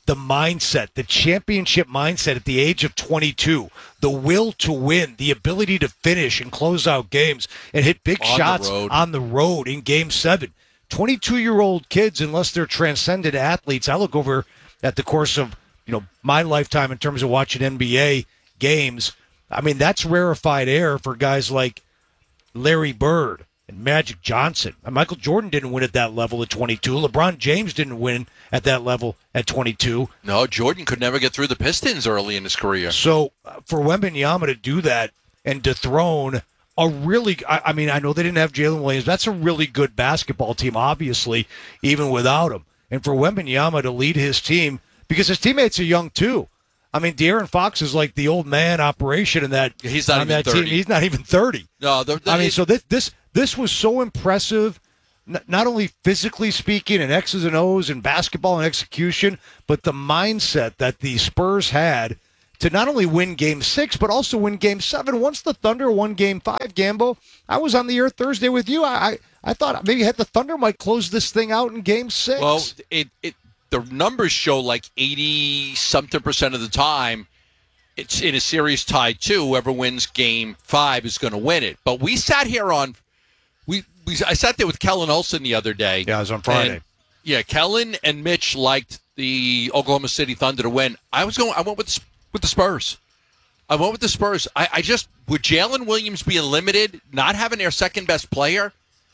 the mindset, the championship mindset at the age of twenty-two, the will to win, the ability to finish and close out games and hit big On the shots road. on the road in game seven. twenty-two-year-old kids, unless they're transcendent athletes, I look over at the course of, you know, my lifetime in terms of watching N B A games. I mean, that's rarefied air for guys like Larry Bird and Magic Johnson. And Michael Jordan didn't win at that level at twenty-two. LeBron James didn't win at that level at twenty-two. No, Jordan could never get through the Pistons early in his career. So uh, for Wembanyama to do that and dethrone a really, I, I mean, I know they didn't have Jalen Williams. That's a really good basketball team, obviously, even without him. And for Wembanyama to lead his team, because his teammates are young too. I mean, De'Aaron Fox is like the old man operation in that. He's not on even that thirty. team. He's not even thirty. No, the, the, I mean, it- so this this this was so impressive, n- not only physically speaking and X's and O's and basketball and execution, but the mindset that the Spurs had to not only win Game Six but also win Game Seven. Once the Thunder won Game Five, Gambo, I was on the air Thursday with you. I I, I thought maybe had the Thunder might close this thing out in Game Six. Well, it it the numbers show like eighty something percent of the time. It's in a series tied two. Whoever wins game five is going to win it. But we sat here on, we, we I sat there with Kellen Olson the other day. Yeah, it was on Friday. And, yeah, Kellen and Mitch liked the Oklahoma City Thunder to win. I was going. I went with with the Spurs. I went with the Spurs. I, I just with Jalen Williams being limited, not having their second best player.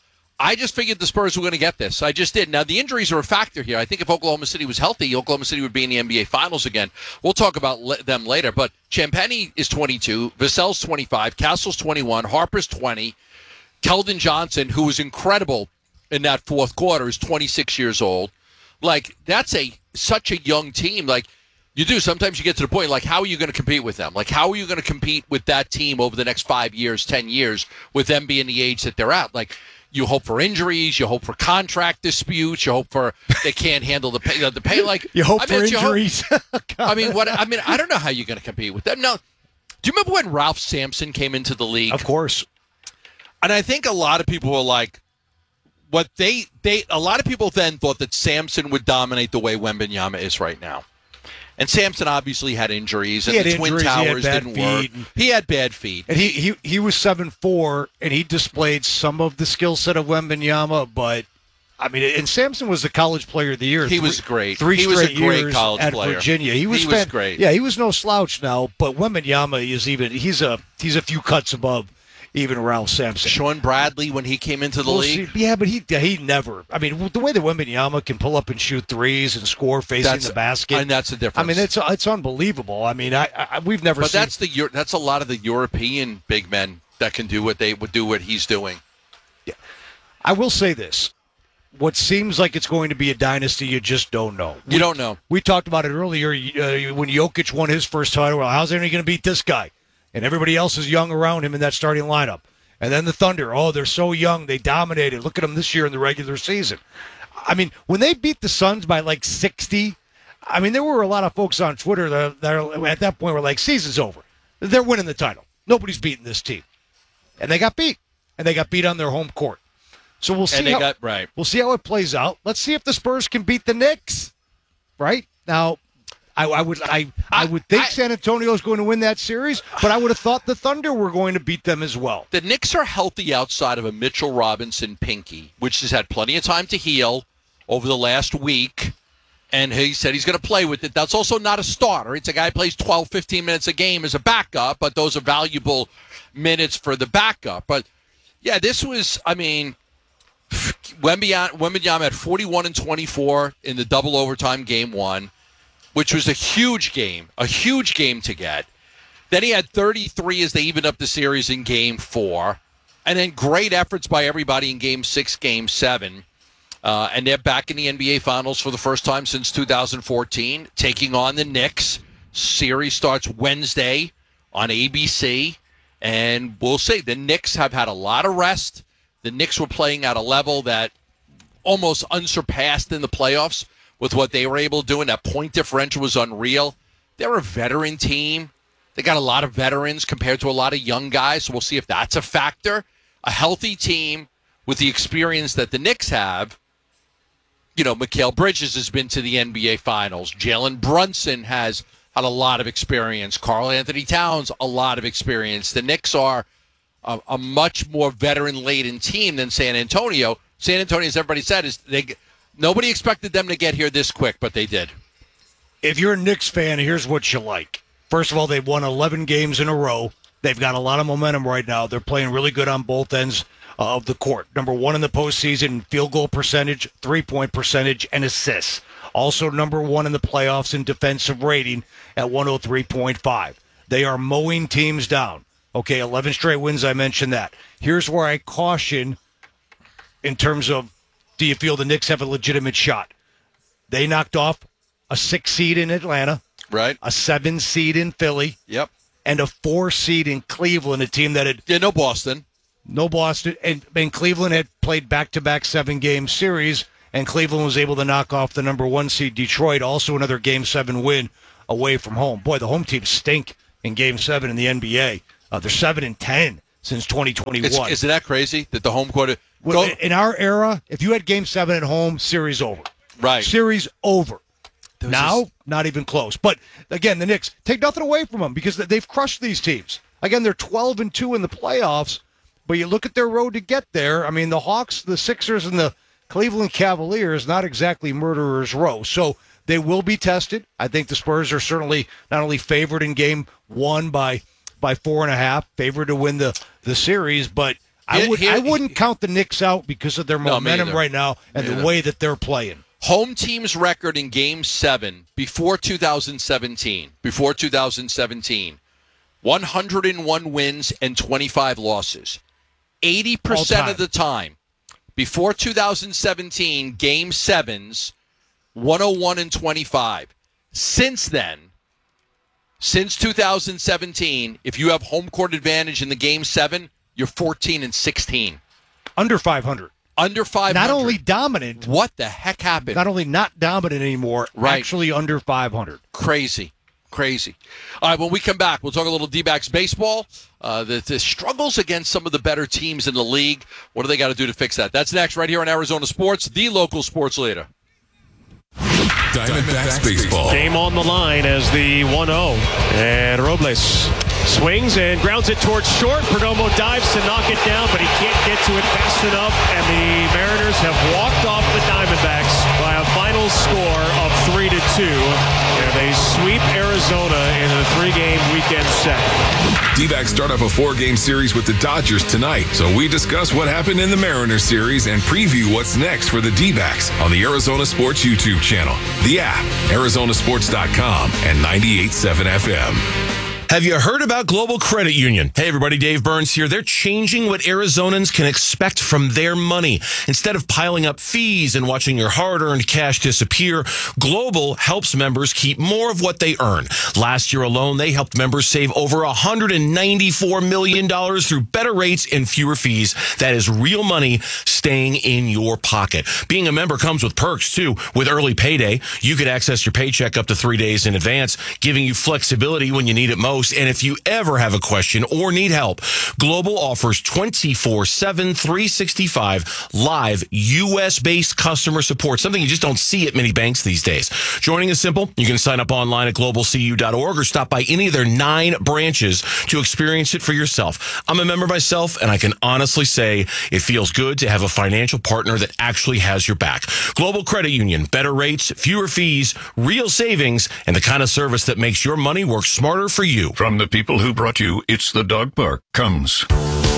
I just figured the Spurs were going to get this. I just did. Now, the injuries are a factor here. I think if Oklahoma City was healthy, Oklahoma City would be in the N B A Finals again. We'll talk about le- them later. But Champagny is twenty-two, Vassell's twenty-five, Castle's twenty-one, Harper's twenty, Keldon Johnson, who was incredible in that fourth quarter, is twenty-six years old. Like, that's a such a young team. Like, you do. Sometimes you get to the point, like, how are you going to compete with them? Like, how are you going to compete with that team over the next five years, ten years, with them being the age that they're at? Like, you hope for injuries. You hope for contract disputes. You hope for they can't handle the pay. The pay like you hope I for mean, you hope- injuries. I mean, what? I mean, I don't know how you're going to compete with them. Now, do you remember when Ralph Sampson came into the league? Of course. And I think a lot of people were like, what they they a lot of people then thought that Sampson would dominate the way Wembanyama is right now. And Sampson obviously had injuries, and He had the Twin injuries, he had Towers bad didn't feet. work. He had bad feet. And he, he, he was seven four, and he displayed some of the skill set of Wembanyama, but, I mean, and Sampson was the college player of the year. He three, was great. Three He straight was a great years college at player. Virginia. He was, He was fan- great. Yeah, he was no slouch now, but Wembanyama is even, he's a he's a few cuts above even Ralph Sampson. Sean Bradley, when he came into the We'll league. see. Yeah, but he he never. I mean, the way that Wembanyama can pull up and shoot threes and score facing That's- the basket, and that's the difference. I mean, it's it's unbelievable. I mean, I, I we've never. But seen, that's the Eu- that's a lot of the European big men that can do what they would do what he's doing. I will say this. What seems like it's going to be a dynasty, you just don't know. You don't know. We talked about it earlier uh, when Jokic won his first title. Well, how's anyone going to beat this guy? And everybody else is young around him in that starting lineup. And then the Thunder, oh, they're so young. They dominated. Look at them this year in the regular season. I mean, when they beat the Suns by like sixty, I mean, there were a lot of folks on Twitter that, that are, at that point were like, season's over. They're winning the title. Nobody's beating this team. And they got beat. And they got beat on their home court. So we'll see. And they how, got right. We'll see how it plays out. Let's see if the Spurs can beat the Knicks. Right now, I, I would I I would think San Antonio is going to win that series, but I would have thought the Thunder were going to beat them as well. The Knicks are healthy outside of a Mitchell Robinson pinky, which has had plenty of time to heal over the last week. And he said he's going to play with it. That's also not a starter. It's a guy who plays twelve, fifteen minutes a game as a backup, but those are valuable minutes for the backup. But, yeah, this was, I mean, Wembanyama, Wembanyama had forty-one and twenty-four in the double overtime game one, which was a huge game, a huge game to get. Then he had thirty-three as they evened up the series in game four. And then great efforts by everybody in game six, game seven. Uh, and they're back in the N B A Finals for the first time since two thousand fourteen, taking on the Knicks. Series starts Wednesday on A B C. And we'll see. The Knicks have had a lot of rest. The Knicks were playing at a level that almost unsurpassed in the playoffs with what they were able to do, and that point differential was unreal. They're a veteran team. They got a lot of veterans compared to a lot of young guys, so we'll see if that's a factor. A healthy team with the experience that the Knicks have you know, Mikal Bridges has been to the N B A Finals. Jalen Brunson has had a lot of experience. Karl Anthony Towns, a lot of experience. The Knicks are a, a much more veteran-laden team than San Antonio. San Antonio, as everybody said, is they nobody expected them to get here this quick, but they did. If you're a Knicks fan, here's what you like. First of all, they've won eleven games in a row. They've got a lot of momentum right now. They're playing really good on both ends uh, of the court. Number one in the postseason in field goal percentage, three-point percentage, and assists. Also number one in the playoffs in defensive rating at one oh three point five. They are mowing teams down. Okay, eleven straight wins, I mentioned that. Here's where I caution in terms of, do you feel the Knicks have a legitimate shot? They knocked off a six seed in Atlanta. Right. A seven seed in Philly. Yep. And a four seed in Cleveland, a team that had... Yeah, no Boston. No Boston. And, and Cleveland had played back-to-back seven-game series, and Cleveland was able to knock off the number one seed Detroit, also another Game seven win away from home. Boy, the home teams stink in Game seven in the N B A. Uh, they're seven and ten since twenty twenty-one. It's, isn't that crazy that the home court... Well, in our era, if you had Game seven at home, series over. Right. Series over. Now, just... not even close. But, again, the Knicks, take nothing away from them because they've crushed these teams. Again, they're twelve and two in the playoffs, but you look at their road to get there. I mean, the Hawks, the Sixers, and the Cleveland Cavaliers, not exactly murderer's row. So they will be tested. I think the Spurs are certainly not only favored in game one by by four and a half, favored to win the, the series, but I, Here- would, here- I wouldn't count the Knicks out because of their No, me momentum either. right now and Me the either. way that they're playing. Home team's record in Game seven before two thousand seventeen, before two thousand seventeen, one hundred one wins and twenty-five losses. eighty percent All of the time, before two thousand seventeen, Game sevens, one oh one and twenty-five. Since then, since two thousand seventeen, if you have home court advantage in the Game seven, you're fourteen and sixteen. Under five hundred. Under five hundred. Not only dominant. What the heck happened? Not only not dominant anymore, Right. actually under five hundred. Crazy. Crazy. All right, when we come back, we'll talk a little D-backs baseball. Uh, the, the struggles against some of the better teams in the league. What do they got to do to fix that? That's next right here on Arizona Sports, the local sports leader. Diamondbacks baseball. Game on the line as the one oh. And Robles swings and grounds it towards short. Perdomo dives to knock it down, but he can't get to it fast enough. And the Mariners have walked off the Diamondbacks by a final score of three to two. And they sweep Arizona in the three-game weekend set. D-backs start off a four-game series with the Dodgers tonight, so we discuss what happened in the Mariners series and preview what's next for the D-backs on the Arizona Sports YouTube channel, the app, Arizona Sports dot com, and ninety-eight point seven F M. Have you heard about Global Credit Union? Hey, everybody, Dave Burns here. They're changing what Arizonans can expect from their money. Instead of piling up fees and watching your hard-earned cash disappear, Global helps members keep more of what they earn. Last year alone, they helped members save over one hundred ninety-four million dollars through better rates and fewer fees. That is real money staying in your pocket. Being a member comes with perks, too. With early payday, you could access your paycheck up to three days in advance, giving you flexibility when you need it most. And if you ever have a question or need help, Global offers twenty-four seven, three sixty-five live U S-based customer support, something you just don't see at many banks these days. Joining is simple. You can sign up online at global c u dot org or stop by any of their nine branches to experience it for yourself. I'm a member myself, and I can honestly say it feels good to have a financial partner that actually has your back. Global Credit Union, better rates, fewer fees, real savings, and the kind of service that makes your money work smarter for you. From the people who brought you It's the Dog Park comes